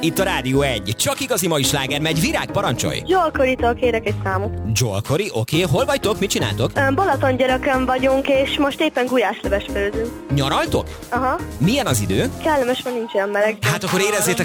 Itt a Rádió 1. Csak igazi mai sláger megy. Virág, parancsolj! Joel Corey-tól kérek egy számot. Joel Corey, oké. Hol vagytok? Mit csináltok? Balatongyörekön vagyunk, és most éppen gulyásleves főzünk. Nyaraltok? Aha. Milyen az idő? Kellemes, van, nincs olyan meleg. Hát akkor érezzétek